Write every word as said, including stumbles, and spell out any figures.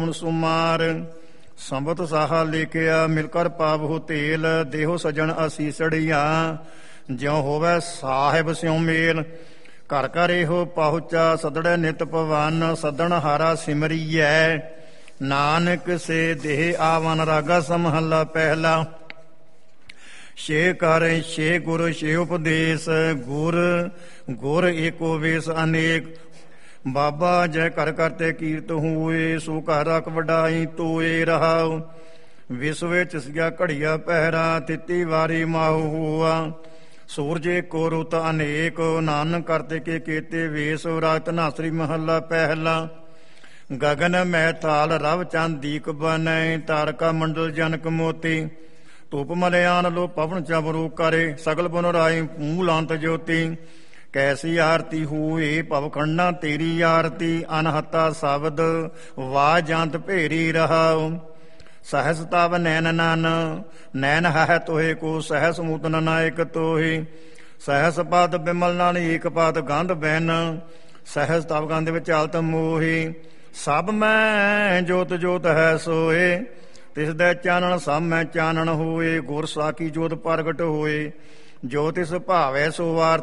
ਸੁਮਾਰ ਸੰਬਤ ਸਾਹਾ ਲਿਖਿਆ ਮਿਲ ਕਰ ਪਾਵਹੁ ਤੇਲ ਦੇਹੋ ਸਜਣ ਅਸੀਸੜੀਆ ਜਿਉ ਹੋਵੇ ਸਾਹਿਬ ਸਿਉ ਮੇਲ ਘਰ ਘਰ ਇਹੋ ਪਹੁੰਚਾ ਸਦੜੈ ਨਿਤ ਪਵਨ ਸਦਣ ਹਾਰਾ ਸਿਮਰੀਐ ਨਾਨਕ ਸੇ ਦੇਹ ਆਵਨ ਰਾਗਾ ਸਮਹੱਲਾ ਪਹਿਲਾ ਛੇ ਕਰ ਛੇ ਗੁਰ ਛੇ ਉਪਦੇਸ਼ ਗੁਰ ਗੁਰ ਏਕੋ ਵੇਸ ਅਨੇਕ ਬਾਬਾ ਜੈ ਘਰ ਕਰਤੇ ਕੀਰਤ ਹੋਏ ਸੋ ਘਰ ਰਖ ਵਡਾਈ ਤੋਏ ਰਹਾਉ ਵਿਸ ਵਿੱਚ ਸਿਆ ਘੜੀਆ ਪਹਿਰਾ ਤਿੱਤੀ ਵਾਰੀ ਮਾਹੂ ਹੋਆ ਸੂਰਜੇ ਕੋ ਰੁਤ ਅਨੇਕ ਨਾਨਕ ਕਰਤੇ ਕੇ ਕੀਤੇ ਵੇਸ ਰਾਤ ਨਾਸਰੀ ਮਹੱਲਾ ਪਹਿਲਾ ਗਗਨ ਮੈ ਥਾਲ ਰਵ ਚੰਦ ਦੀਕ ਬਨੈ ਤਾਰਕਾ ਮੰਡਲ ਜਨਕ ਮੋਤੀ ਧੂਪ ਮਲਿਆਨ ਲੋ ਪਵਨ ਚਬਰੂ ਕਰੇ ਸਗਲ ਬਨ ਰਾਈ ਮੂਲਾਂਤ ਜੋਤੀ ਕੈਸੀ ਆਰਤੀ ਹੋਏ ਭਵਖੰਡਾ ਤੇਰੀ ਆਰਤੀ ਅਨਹਤਾ ਸ਼ਬਦ ਵਾਹ ਜੰਤ ਭੇਰੀ ਰਹਾਉ ਸਹਸ ਤਵ ਨੈਨ ਨਨ ਨੈਨ ਹੈ ਤੋਹੇ ਕੋ ਸਹਸ ਮੂਤਨ ਨਾਇਕ ਤੋਹੇ ਸਹਸ ਪਦ ਬਿਮਲ ਨਾਲ ਏਕ ਪਦ ਗੰਧ ਬੈਨ ਸਹਸ ਤਵ ਗੰਧ ਵਿੱਚ ਹਾਲਤ ਮੋਹੀ ਸਭ ਮੈਂ ਜੋਤ ਜੋਤ ਹੈ ਸੋਏ ਤਿਸ ਦੇ ਚਾਨਣ ਸਭ ਮੈਂ ਚਾਨਣ ਹੋਏ ਗੁਰ ਸਾਖੀ ਜੋਤ ਪ੍ਰਗਟ ਹੋਏ ਜੋ ਤਿਸ ਭਾਵੈ ਸੋ ਵਾਰ